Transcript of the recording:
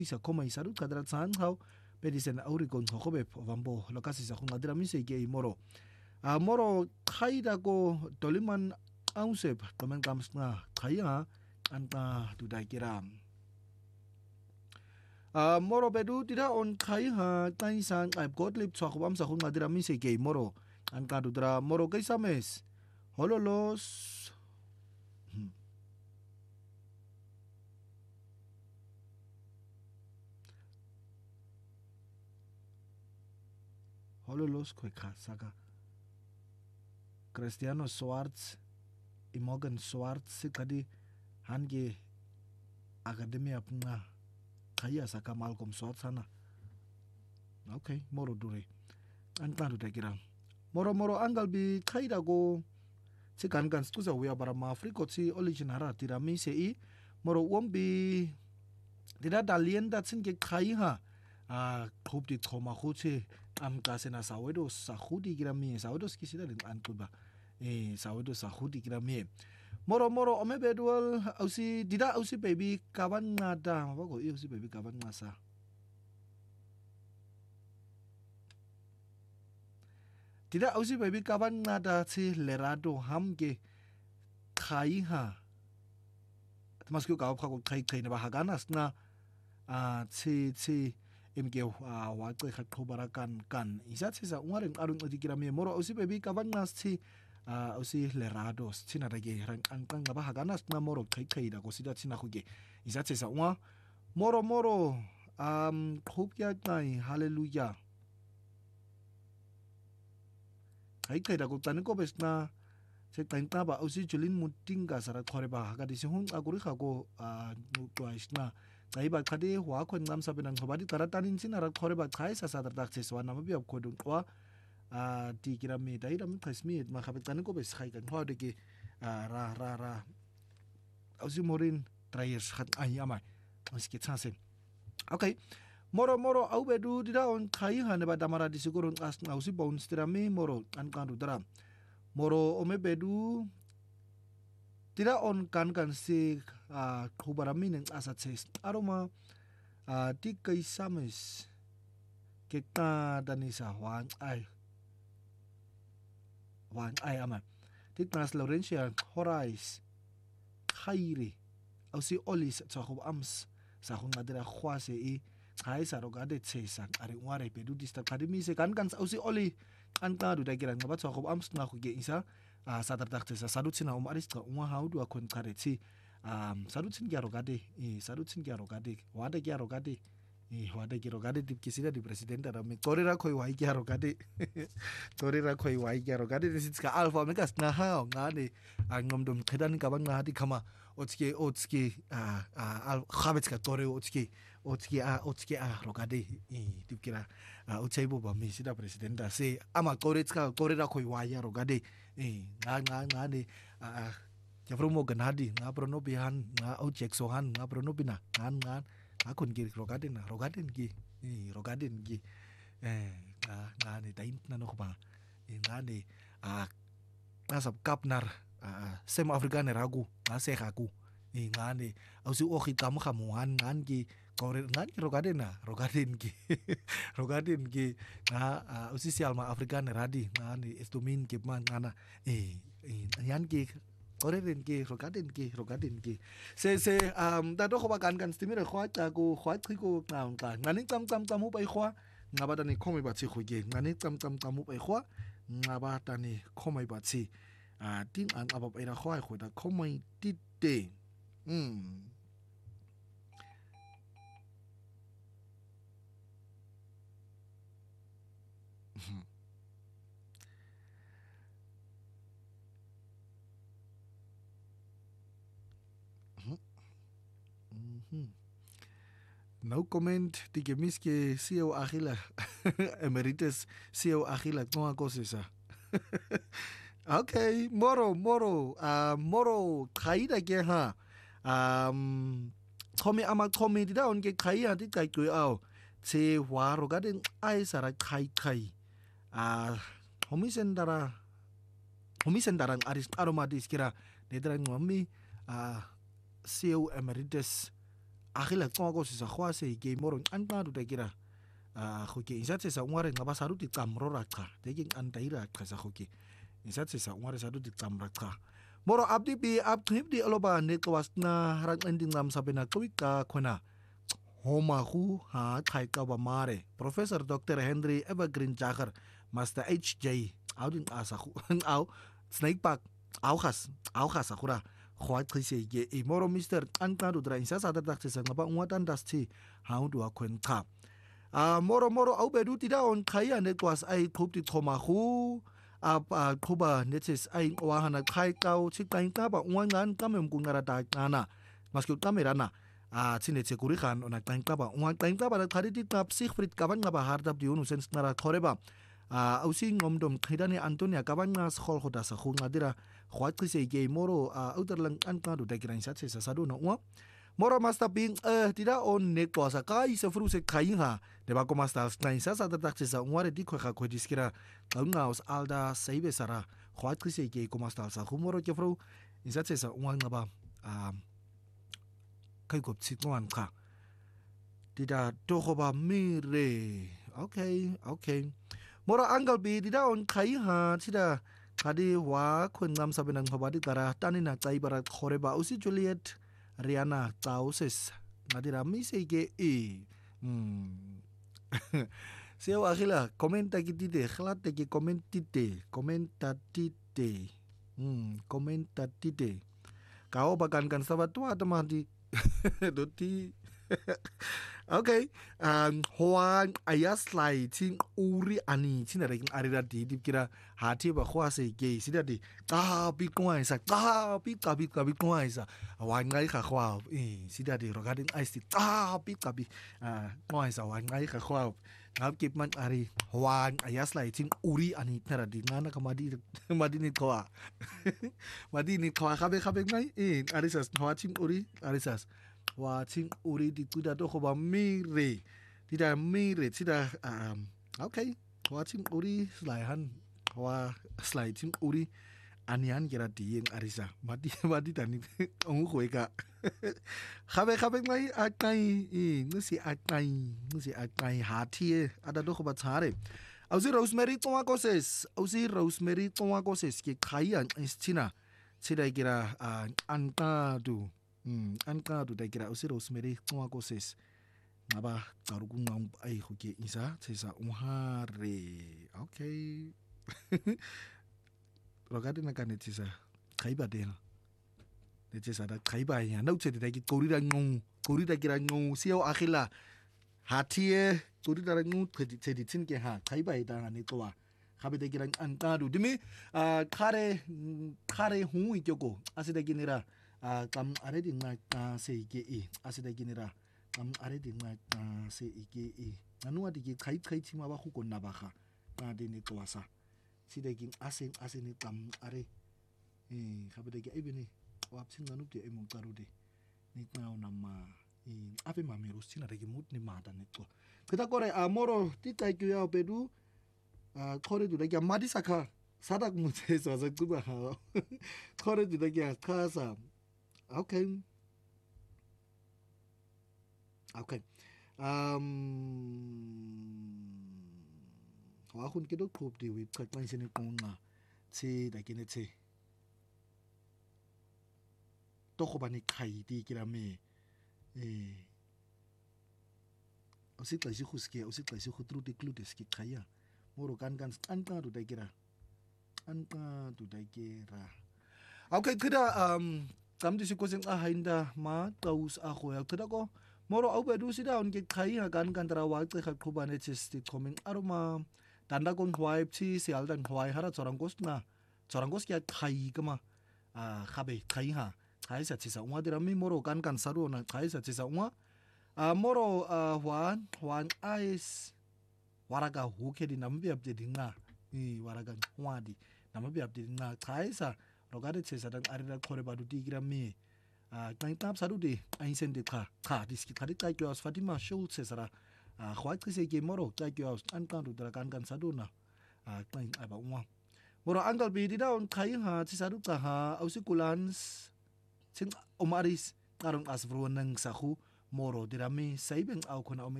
isa koma isaru kadra tsan hau pedisen auri kon hobe vambo lokasi sa khungadira mise ke moro moro khaida ko toliman ausep tomen kamsna khaya anta dudai kiram moro bedu tidak on khaya tai sang aib godlip chawam sa khungadira mise ke moro anta dudra moro kaisa mes hololos hololos kweka saka Cristiano Schwarz Imogen Schwarz kadi hange akademia punga kaya saka Malcolm Schwarz sana okay moro dure anta dudai kiram moro anggal bi kaida go si kan skuza wea bara ma Afriko si originara tirami sei moro wombi tidak dalien dat sin ke kai ha khub di thoma khuche am kasena sawedo sahudi kirami sawedo skisida den antuba sawedo sahudi kirami moro ome bedwal ausi dida ausi baby kawan ngada bago ausi baby kawan ngasa tidak ausi baby kawan ngada si lerado hamge kai ha masku ka phago kai na bahaganas na si imge wa qe khat khobara kan isa sa ungaren arun adikirami moro ausi baby kawan nas si ausi lerados china rage ran kan ga bahaganas na moro kai da ko sida china khuge isa sa unga moro khub ya tai hallelujah kai da ko tan ko besna se tanta ba ausi julin muting ga sara khore ba ga disi hun aguri khago no twaisna kai ba khade hwa khon ngam sabenang hobadi taratanin sinara khore ba khai sa sadar dak se swana mabi ab khodung kwa ti kirami dai ram khasmi ma khabet tan ko bes khai kan hwa de ke ra ausi morin trayers khat ai amai aski tsanse okay moro au bedu dida on khai hane ba damara disigurun as ausi bon stirami moro an kan dudara moro ome bedu tidak on kan si khubaramin ang asat ses aroma di kay samis kita danisa wan ay ama di nas Laurentia Horais khairi au si olis sa khub ams sa khun ngadira khwase i khai sa rogade tsesan ari ware bedu distar kadimi se kan au si oli anta du dagiran ngabat sa khub ams na khuge isa sadar dakte sa sadutin na umaris ka unwa haudu akon kareti sadutin gyaro gade wada gyaro gade dip kisida di president da me korira khoi wai gyaro gade this ka alpha me kas na ha ngane angom dum kedan ka bang na hadi kama otske al khabet ka tore otske rogade dip kira otchaibo ba me sida president da se ama korira khoi wai gyaro gade nga ne ya promo ganadi nga prono bihan nga ojek sohan nga prono bina nga akon gi rogaden gi nga ne tain na no ba nga ne nasab kapnar sem afrikaner agu nga se haku nga ne ausi okhit kam khamuan ngan gi kore ngan rogaden gi nga ausi sialma afrikaner adi nga ne estumin ke man ngana yan gi Rogaden ki se da do khoba kan stimire khwa ta ko khwa chiko ngani tam mu bai khwa ngaba tani khomai ba chi khuge ngani tam mu bai khwa ngaba tani khomai ba chi tin an aba bai ra khwa khwa da khomai ti te No comment di que mis que CEO Agila emeritus CEO Agila no cosa okay moro kaida ke ha khomi ama khomi di da on ke khaya di kai ku au se waro gaden ai sara khai homi sendarang aris aromatis kira dedran ngami CEO emeritus agila xoko sisa khwase ke moro anta du takira khoke insatse sa ungare ngaba saru ti tsamrora cha teki antaira cha sa khoke insatse sa ungare saru ti tsamra cha moro abdi bi abdi aloba ne kwasna harang ending ngam sabena kwika khona homa khu ha khai ka ba mare Professor Dr. Henry Evergreen Jager Master HJ audin asa khu au Snake Park aukhas akhura khwa qise ke imoro Mr. Antadu dra insa sa ta tsa ngaba ngwatan dasti how do akwen kha moro au bedu tida on khaya ne kwas ai thup ti thoma khu khoba netes ai wa hana khai kau chi kain ka ba ngwan kamem kungara ta kana maskut kamerana tsine tsekuri khan ona kain ka ba ngwan kain ka ba khari ti tap Siegfried kaban ngaba hardap di unu sens nara khoreba ausi ngomdom khidani Antonia kabanga schol khoda sa khunga dira khwat se ge moro outerlang anka do dakiran sa sa sadu no moro masta ping tida on ne ko sa kai se fru se kai ha de ba ko masta stein sa sa tak sa ngware di kha ko diskira ngaus alda seibe sara khwat se ge ko masta sa khumoro ke fru isa sa ngwa ba kai ko tsit ngwan kha tida to ko ba mire okay moro angal bi dida on khai ha chida khadi wa khun ngam sabenang phobadi kara tanina chaibara khoreba usi Juliet Rihanna Tauses ngadira mi sege seo agila comenta kitite khlate ki commentite kao bakan kan sabatwa tamadi doti okay hoang ayaslai ting uri ani tinare arira di kira hati ba khwase ge sidadi ka bi kwaisa ka bi kwaisa wan ngai kha khwa sidadi rogadin ice ka bi kwaisa wan ngai kha khwa ngap kip man ari hoang ayaslai ting uri ani tara di ngana kamadi ni kwa madini kwa khabe ngai arisas hwa ting uri arisas watching uri di tuda to khoba mire tida okay watching uri slaihan wa slaiting uri anian kira dieng arisa mati tani ongu khoeka khabe ngai akai ngusi akai hati ada to khoba chare ausi Rosemary twa koses ki khaian istina chida kira anta du anka du dagira usi Rosemary twa koses ngaba karugung ngam ai khoke isa tsesa umhare okay rogade na kanetse sa khaiba de netse da khaiba ya no tsedi dagi kori da gira ngong sio akhila hatie kori da ngong tsedi tsin ke ha khaiba ida ne towa khabe de gira anta du dimi khare hu ikoko asida ginira kam are di nga se ike asida ginira kam are di nga se ike nanua di khai chima ba khu konna ba kha ta de ni twasa sida gin asen ni kam are khabe de ge ibini wap sin nanu de emo taru de ni tnao nama ape mameru sina de mut ni mata ne to kita kore moro ti tai kyu ya bedu khore du de ge madi sakha sadak mu se so sa ku ba khore du de ge khasa okay wa khun ke dok thup di wi khat mai sine kong nga che da ke ne che to ko bani khai di kira me osi tlaisi khuske osi tlaisi khutru di klu des ki khaya moro kan anka du da kira okay kida kam di sikoseng hainda ma taus khoya kida ko moro au bedu sida on ke khai ha kan tara wa che kha khubane chesti coming aroma tanda kon khwai chi sial dan khwai hara chorangos kya khai kama khabe khai ha khai sa chisa unga dira mi moro kan saru na khai sa chisa unga moro wan ice waraga huke di nambi abde dinga waraga hwadi nambi abde dinga khai sa rogade chesa dan arira khore badu digira me kain tap saru de ainsen de kha diski khari kai kyo Fatima Schultz sara khwai kise ge moro kai kyo an kan du dra kan sadu na kain aba unwa moro angal bi di daun khai ha chi saru ka ha ausi kulans sing omaris karong asbro nang sahu moro dirami saiben au khona